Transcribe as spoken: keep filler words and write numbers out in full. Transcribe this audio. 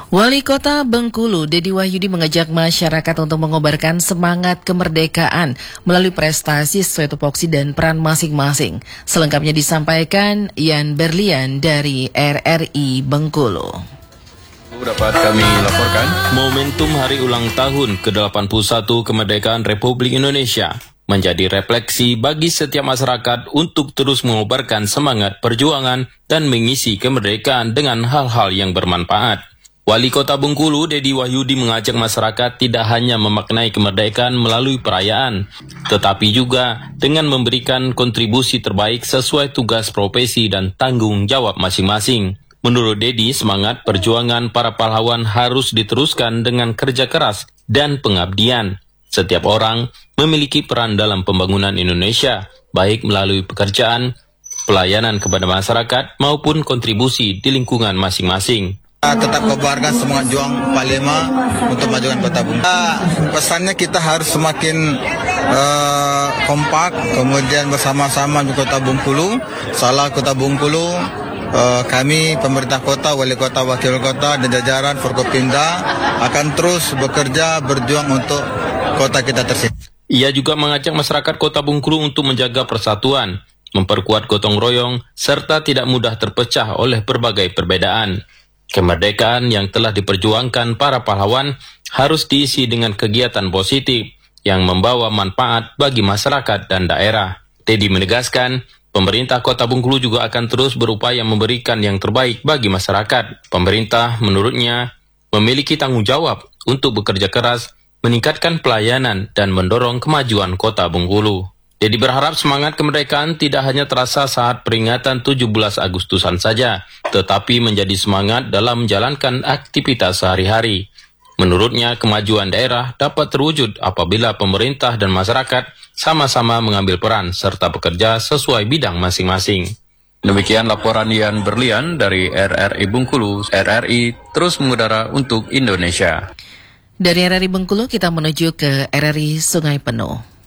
Wali Kota Bengkulu, Dedi Wahyudi mengajak masyarakat untuk mengobarkan semangat kemerdekaan melalui prestasi sesuai tupoksi dan peran masing-masing. Selengkapnya disampaikan Yan Berlian dari R R I Bengkulu. Dapat kami laporkan momentum hari ulang tahun ke delapan puluh satu kemerdekaan Republik Indonesia menjadi refleksi bagi setiap masyarakat untuk terus mengobarkan semangat perjuangan dan mengisi kemerdekaan dengan hal-hal yang bermanfaat. Wali Kota Bengkulu, Dedi Wahyudi mengajak masyarakat tidak hanya memaknai kemerdekaan melalui perayaan, tetapi juga dengan memberikan kontribusi terbaik sesuai tugas profesi dan tanggung jawab masing-masing. Menurut Dedi, semangat perjuangan para pahlawan harus diteruskan dengan kerja keras dan pengabdian. Setiap orang memiliki peran dalam pembangunan Indonesia, baik melalui pekerjaan, pelayanan kepada masyarakat, maupun kontribusi di lingkungan masing-masing. Tetap kobarkan semangat juang Panglima untuk majukan Kota Bengkulu. Nah, pesannya kita harus semakin uh, kompak, kemudian bersama-sama di Kota Bengkulu. Salah Kota Bengkulu, uh, kami pemerintah kota, wali kota, wakil kota, dan jajaran Forkopimda akan terus bekerja berjuang untuk kota kita tersebut. Ia juga mengajak masyarakat Kota Bengkulu untuk menjaga persatuan, memperkuat gotong royong, serta tidak mudah terpecah oleh berbagai perbedaan. Kemerdekaan yang telah diperjuangkan para pahlawan harus diisi dengan kegiatan positif yang membawa manfaat bagi masyarakat dan daerah. Dedi menegaskan, pemerintah Kota Bengkulu juga akan terus berupaya memberikan yang terbaik bagi masyarakat. Pemerintah, menurutnya, memiliki tanggung jawab untuk bekerja keras, meningkatkan pelayanan, dan mendorong kemajuan Kota Bengkulu. Dedi berharap semangat kemerdekaan tidak hanya terasa saat peringatan tujuh belas Agustusan saja, tetapi menjadi semangat dalam menjalankan aktivitas sehari-hari. Menurutnya, kemajuan daerah dapat terwujud apabila pemerintah dan masyarakat sama-sama mengambil peran serta bekerja sesuai bidang masing-masing. Demikian laporan Yan Berlian dari R R I Bengkulu. R R I terus mengudara untuk Indonesia. Dari R R I Bengkulu kita menuju ke R R I Sungai Penuh.